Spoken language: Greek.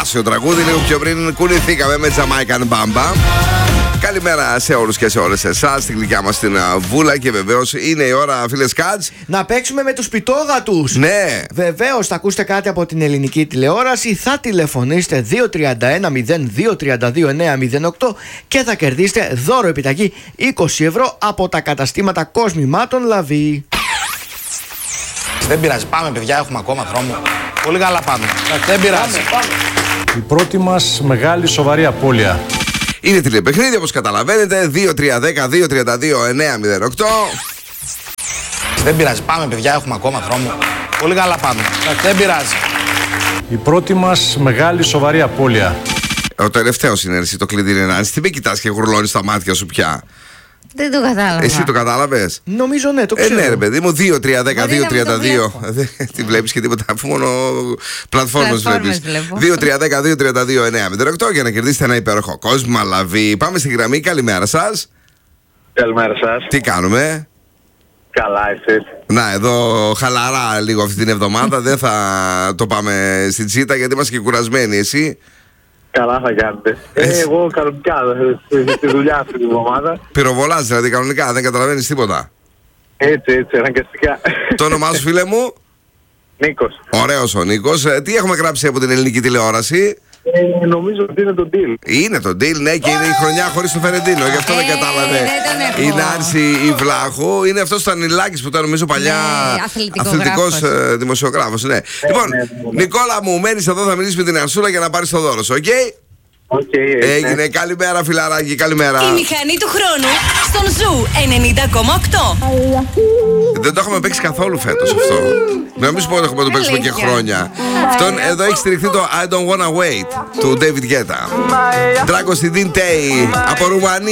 θαλάσσιο τραγούδι. Λίγο πιο πριν κουνηθήκαμε με Jamaican Bamba. Καλημέρα σε όλους και σε όλες εσάς, στην γλυκιά μας την Βούλα. Και βεβαίως είναι η ώρα, φίλε Σκάτς, να παίξουμε με τους πιτόγατους. Ναι. Βεβαίως, θα ακούσετε κάτι από την ελληνική τηλεόραση. Θα τηλεφωνήσετε 231-0232-908 και θα κερδίσετε δώρο επιταγή 20 ευρώ από τα καταστήματα Κοσμημάτων Λαβή. Δεν πειράζει, πάμε παιδιά, έχουμε ακόμα δρόμο. Πολύ καλά πάμε. Δεν πειράζει. Η πρώτη μας μεγάλη σοβαρή απώλεια. Είναι τηλεπαιχνίδι, όπως καταλαβαίνετε. 2-3-10-2-32-908. Δεν πειράζει, πάμε παιδιά, έχουμε ακόμα δρόμο. Πολύ καλά πάμε. Δεν πειράζει. Η πρώτη μας μεγάλη σοβαρή απώλεια. Ο τελευταίος είναι εσύ το κλειδί, Νάνση. Τι με κοιτάς και γουρλώνεις τα μάτια σου πια? Δεν το κατάλαβα. Εσύ το κατάλαβες? Νομίζω ναι, το ξέρω. Ναι, ρε παιδί μου, 2-3-10-2-32. Δεν τη βλέπεις και τίποτα, αφού μόνο πλατφόρμες βλέπεις. 2-3-10-2-32-908 για να κερδίσετε ένα υπέροχο κόσμημα Λαβή. Πάμε στη γραμμή, καλημέρα σας. Καλημέρα σας. Τι κάνουμε? Καλά, εσείς? Να, εδώ χαλαρά λίγο αυτή την εβδομάδα. Δεν θα το πάμε στην τσίτα γιατί είμαστε και κουρασμένοι. Εσύ? Καλά θα κάνετε. Εγώ κανονικά στη δουλειά αυτή την εβδομάδα. Πυροβολάς δηλαδή κανονικά, δεν καταλαβαίνεις τίποτα. Έτσι, αναγκαστικά. Το όνομά σου, φίλε μου? Νίκος. Ωραίος ο Νίκος. Τι έχουμε γράψει από την ελληνική τηλεόραση? Νομίζω ότι είναι το deal. Είναι το deal, ναι, και είναι η χρονιά χωρίς το Φερεντίνο. Γι' αυτό δεν κατάλαβε η Νάνση η Βλάχου. Είναι αυτός ο Ανιλάκης που ήταν νομίζω παλιά αθλητικός δημοσιογράφος. Ναι. Λοιπόν, Νικόλα μου, μένεις εδώ, θα μιλήσεις με την Αρσούλα για να πάρεις το δώρο σου, οκ? Έγινε. Καλημέρα, φιλαράκι, καλημέρα. Η μηχανή του χρόνου στον Ζου 90,8. Δεν το έχουμε παίξει καθόλου φέτος αυτό. Να μην σου πω ότι έχουμε το παίξουμε και χρόνια. Αυτόν εδώ έχει στηριχθεί το I Don't Wanna Wait του David Guetta. Dragos Din Tay από Ρουμανία.